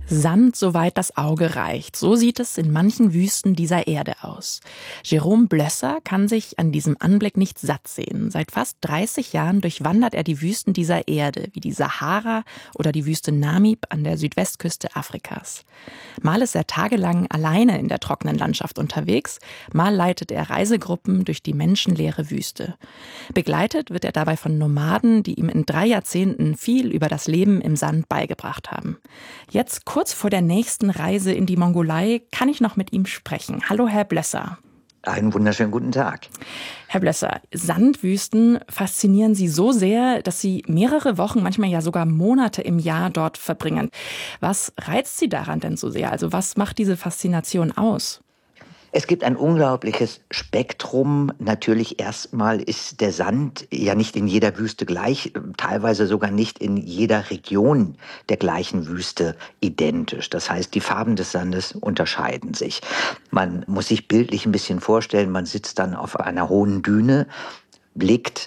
Sand, soweit das Auge reicht. So sieht es in manchen Wüsten dieser Erde aus. Jérôme Blösser kann sich an diesem Anblick nicht satt sehen. Seit fast 30 Jahren durchwandert er die Wüsten dieser Erde, wie die Sahara oder die Wüste Namib an der Südwestküste Afrikas. Mal ist er tagelang alleine in der trockenen Landschaft unterwegs, mal leitet er Reisegruppen durch die menschenleere Wüste. Begleitet wird er dabei von Nomaden, die ihm in 3 Jahrzehnten viel über das Leben im Sand beigebracht haben. Jetzt, kurz vor der nächsten Reise in die Mongolei, kann ich noch mit ihm sprechen. Hallo, Herr Blösser. Einen wunderschönen guten Tag. Herr Blösser, Sandwüsten faszinieren Sie so sehr, dass Sie mehrere Wochen, manchmal ja sogar Monate im Jahr dort verbringen. Was reizt Sie daran denn so sehr? Also was macht diese Faszination aus? Es gibt ein unglaubliches Spektrum. Natürlich erstmal ist der Sand ja nicht in jeder Wüste gleich, teilweise sogar nicht in jeder Region der gleichen Wüste identisch. Das heißt, die Farben des Sandes unterscheiden sich. Man muss sich bildlich ein bisschen vorstellen, man sitzt dann auf einer hohen Düne, blickt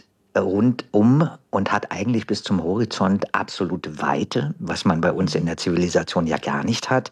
rundum und hat eigentlich bis zum Horizont absolute Weite, was man bei uns in der Zivilisation ja gar nicht hat.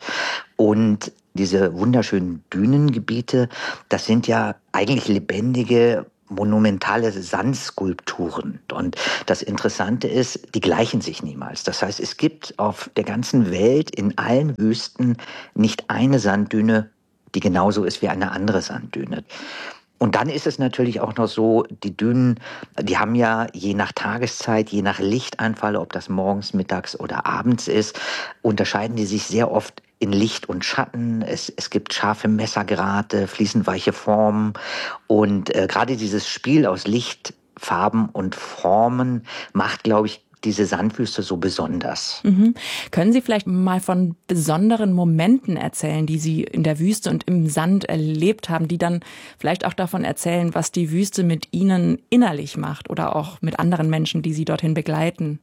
Und diese wunderschönen Dünengebiete, das sind ja eigentlich lebendige, monumentale Sandskulpturen. Und das Interessante ist, die gleichen sich niemals. Das heißt, es gibt auf der ganzen Welt in allen Wüsten nicht eine Sanddüne, die genauso ist wie eine andere Sanddüne. Und dann ist es natürlich auch noch so, die Dünen, die haben ja je nach Tageszeit, je nach Lichteinfall, ob das morgens, mittags oder abends ist, unterscheiden die sich sehr oft in Licht und Schatten. Es gibt scharfe Messergrate, fließend weiche Formen. Und gerade dieses Spiel aus Licht, Farben und Formen macht, glaube ich, diese Sandwüste so besonders. Können Sie vielleicht mal von besonderen Momenten erzählen, die Sie in der Wüste und im Sand erlebt haben, die dann vielleicht auch davon erzählen, was die Wüste mit Ihnen innerlich macht oder auch mit anderen Menschen, die Sie dorthin begleiten?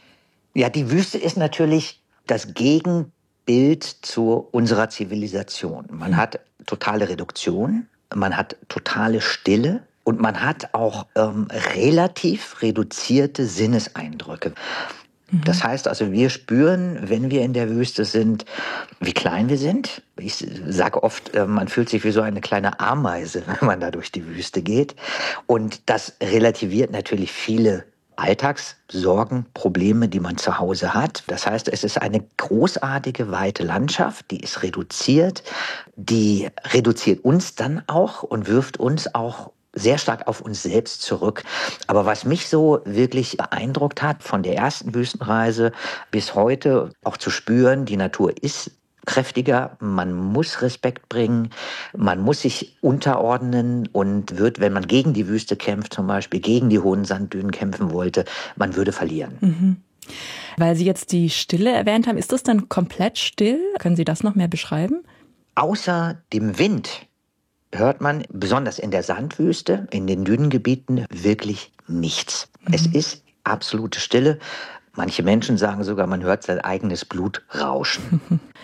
Ja, die Wüste ist natürlich das Gegenbild zu unserer Zivilisation. Man hat totale Reduktion, man hat totale Stille. Und man hat auch relativ reduzierte Sinneseindrücke. Das heißt also, wir spüren, wenn wir in der Wüste sind, wie klein wir sind. Ich sage oft, man fühlt sich wie so eine kleine Ameise, wenn man da durch die Wüste geht. Und das relativiert natürlich viele Alltagssorgen, Probleme, die man zu Hause hat. Das heißt, es ist eine großartige, weite Landschaft, die ist reduziert. Die reduziert uns dann auch und wirft uns auch sehr stark auf uns selbst zurück. Aber was mich so wirklich beeindruckt hat, von der ersten Wüstenreise bis heute auch zu spüren, die Natur ist kräftiger, man muss Respekt bringen, man muss sich unterordnen und wird, wenn man gegen die Wüste kämpft, zum Beispiel gegen die hohen Sanddünen kämpfen wollte, man würde verlieren. Weil Sie jetzt die Stille erwähnt haben, ist das dann komplett still? Können Sie das noch mehr beschreiben? Außer dem Wind hört man, besonders in der Sandwüste, in den Dünengebieten, wirklich nichts. Es ist absolute Stille. Manche Menschen sagen sogar, man hört sein eigenes Blut rauschen.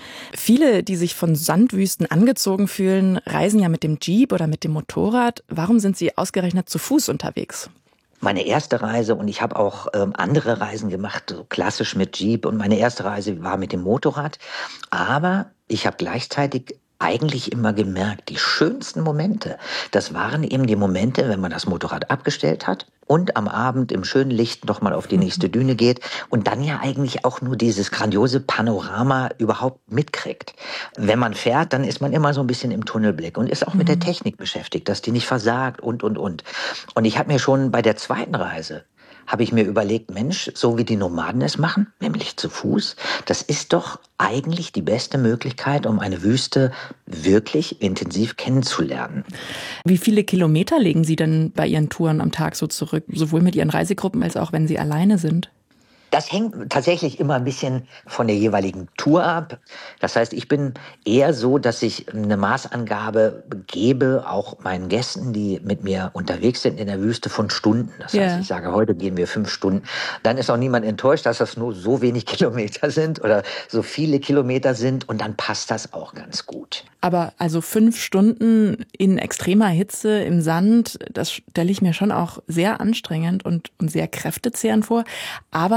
Viele, die sich von Sandwüsten angezogen fühlen, reisen ja mit dem Jeep oder mit dem Motorrad. Warum sind Sie ausgerechnet zu Fuß unterwegs? Meine erste Reise, und ich habe auch andere Reisen gemacht, so klassisch mit Jeep, und meine erste Reise war mit dem Motorrad. Aber ich habe gleichzeitig eigentlich immer gemerkt, die schönsten Momente, das waren eben die Momente, wenn man das Motorrad abgestellt hat und am Abend im schönen Licht nochmal auf die nächste Düne geht und dann ja eigentlich auch nur dieses grandiose Panorama überhaupt mitkriegt. Wenn man fährt, dann ist man immer so ein bisschen im Tunnelblick und ist auch mit der Technik beschäftigt, dass die nicht versagt und. Und ich habe mir schon bei der zweiten Reise habe ich mir überlegt, Mensch, so wie die Nomaden es machen, nämlich zu Fuß, das ist doch eigentlich die beste Möglichkeit, um eine Wüste wirklich intensiv kennenzulernen. Wie viele Kilometer legen Sie denn bei Ihren Touren am Tag so zurück, sowohl mit Ihren Reisegruppen als auch wenn Sie alleine sind? Das hängt tatsächlich immer ein bisschen von der jeweiligen Tour ab. Das heißt, ich bin eher so, dass ich eine Maßangabe gebe, auch meinen Gästen, die mit mir unterwegs sind in der Wüste, von Stunden. Das heißt, ich sage, heute gehen wir 5 Stunden. Dann ist auch niemand enttäuscht, dass das nur so wenig Kilometer sind oder so viele Kilometer sind. Und dann passt das auch ganz gut. Aber also 5 Stunden in extremer Hitze im Sand, das stelle ich mir schon auch sehr anstrengend und sehr kräftezehrend vor. Aber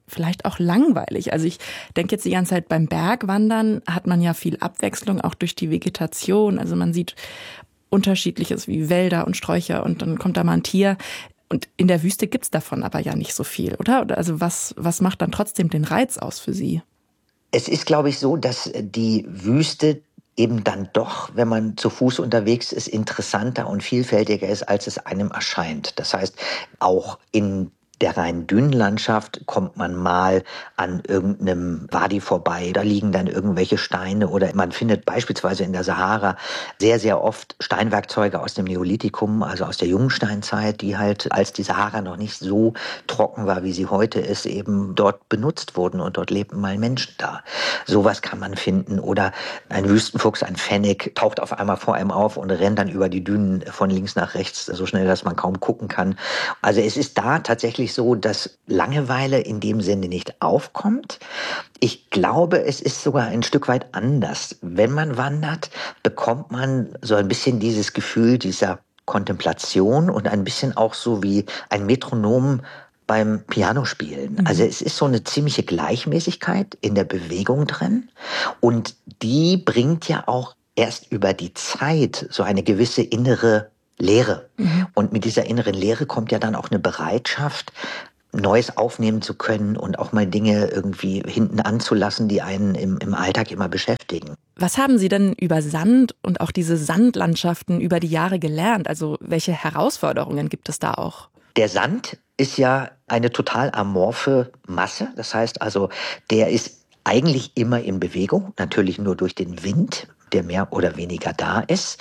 vielleicht auch langweilig. Also ich denke jetzt die ganze Zeit, beim Bergwandern hat man ja viel Abwechslung, auch durch die Vegetation. Also man sieht Unterschiedliches wie Wälder und Sträucher und dann kommt da mal ein Tier. Und in der Wüste gibt's davon aber ja nicht so viel, oder? Also was macht dann trotzdem den Reiz aus für Sie? Es ist, glaube ich, so, dass die Wüste eben dann doch, wenn man zu Fuß unterwegs ist, interessanter und vielfältiger ist, als es einem erscheint. Das heißt, auch in der reinen Dünenlandschaft kommt man mal an irgendeinem Wadi vorbei. Da liegen dann irgendwelche Steine oder man findet beispielsweise in der Sahara sehr, sehr oft Steinwerkzeuge aus dem Neolithikum, also aus der Jungsteinzeit, die halt, als die Sahara noch nicht so trocken war, wie sie heute ist, eben dort benutzt wurden und dort lebten mal Menschen da. Sowas kann man finden. Oder ein Wüstenfuchs, ein Fennec, taucht auf einmal vor einem auf und rennt dann über die Dünen von links nach rechts, so schnell, dass man kaum gucken kann. Also es ist da tatsächlich so, dass Langeweile in dem Sinne nicht aufkommt. Ich glaube, es ist sogar ein Stück weit anders. Wenn man wandert, bekommt man so ein bisschen dieses Gefühl dieser Kontemplation und ein bisschen auch so wie ein Metronom beim Pianospielen. Also es ist so eine ziemliche Gleichmäßigkeit in der Bewegung drin und die bringt ja auch erst über die Zeit so eine gewisse innere Leere. Und mit dieser inneren Leere kommt ja dann auch eine Bereitschaft, Neues aufnehmen zu können und auch mal Dinge irgendwie hinten anzulassen, die einen im Alltag immer beschäftigen. Was haben Sie denn über Sand und auch diese Sandlandschaften über die Jahre gelernt? Also welche Herausforderungen gibt es da auch? Der Sand ist ja eine total amorphe Masse. Das heißt also, der ist eigentlich immer in Bewegung, natürlich nur durch den Wind, der mehr oder weniger da ist.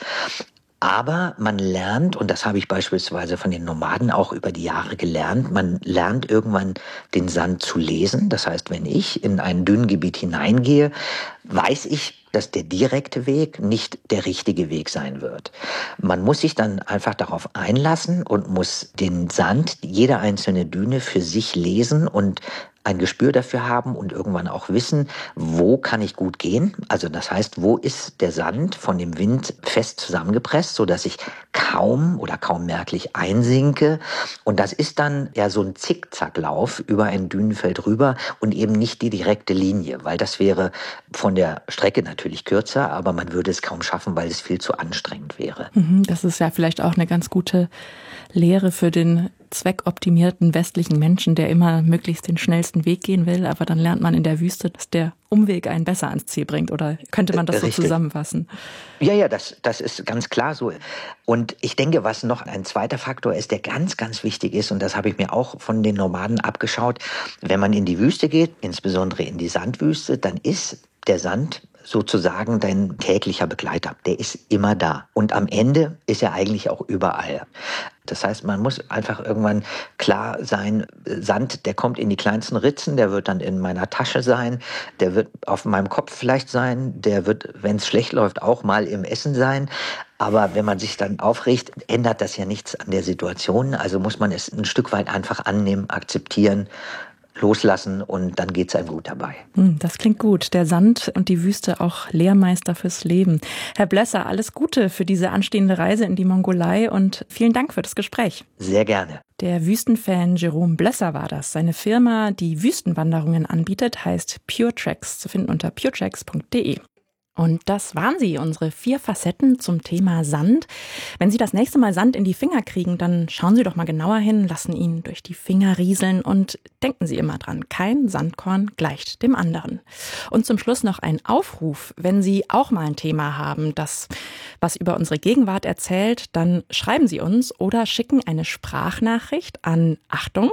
Aber man lernt, und das habe ich beispielsweise von den Nomaden auch über die Jahre gelernt, man lernt irgendwann den Sand zu lesen. Das heißt, wenn ich in ein Dünengebiet hineingehe, weiß ich, dass der direkte Weg nicht der richtige Weg sein wird. Man muss sich dann einfach darauf einlassen und muss den Sand, jede einzelne Düne für sich lesen und ein Gespür dafür haben und irgendwann auch wissen, wo kann ich gut gehen. Also das heißt, wo ist der Sand von dem Wind fest zusammengepresst, sodass ich kaum oder kaum merklich einsinke. Und das ist dann ja so ein Zickzacklauf über ein Dünenfeld rüber und eben nicht die direkte Linie, weil das wäre von der Strecke natürlich kürzer, aber man würde es kaum schaffen, weil es viel zu anstrengend wäre. Das ist ja vielleicht auch eine ganz gute Lehre für den zweckoptimierten westlichen Menschen, der immer möglichst den schnellsten Weg gehen will, aber dann lernt man in der Wüste, dass der Umweg einen besser ans Ziel bringt, oder könnte man das so zusammenfassen? Ja, das ist ganz klar so. Und ich denke, was noch ein zweiter Faktor ist, der ganz, ganz wichtig ist, und das habe ich mir auch von den Nomaden abgeschaut, wenn man in die Wüste geht, insbesondere in die Sandwüste, dann ist der Sand sozusagen dein täglicher Begleiter. Der ist immer da. Und am Ende ist er eigentlich auch überall. Das heißt, man muss einfach irgendwann klar sein, Sand, der kommt in die kleinsten Ritzen, der wird dann in meiner Tasche sein, der wird auf meinem Kopf vielleicht sein, der wird, wenn es schlecht läuft, auch mal im Essen sein. Aber wenn man sich dann aufregt, ändert das ja nichts an der Situation. Also muss man es ein Stück weit einfach annehmen, akzeptieren, loslassen und dann geht's einem gut dabei. Das klingt gut. Der Sand und die Wüste auch Lehrmeister fürs Leben. Herr Blösser, alles Gute für diese anstehende Reise in die Mongolei und vielen Dank für das Gespräch. Sehr gerne. Der Wüstenfan Jerome Blösser war das. Seine Firma, die Wüstenwanderungen anbietet, heißt PureTracks, zu finden unter puretracks.de. Und das waren sie, unsere 4 Facetten zum Thema Sand. Wenn Sie das nächste Mal Sand in die Finger kriegen, dann schauen Sie doch mal genauer hin, lassen ihn durch die Finger rieseln und denken Sie immer dran, kein Sandkorn gleicht dem anderen. Und zum Schluss noch ein Aufruf. Wenn Sie auch mal ein Thema haben, das was über unsere Gegenwart erzählt, dann schreiben Sie uns oder schicken eine Sprachnachricht an, Achtung,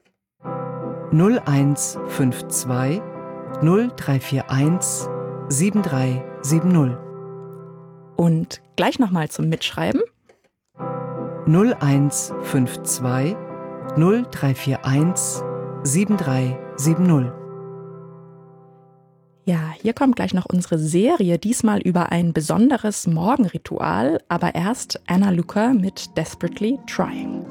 0152 0341 7370. Und gleich nochmal zum Mitschreiben. 0152 0341 7370. Ja, hier kommt gleich noch unsere Serie, diesmal über ein besonderes Morgenritual, aber erst Anna Luker mit Desperately Trying.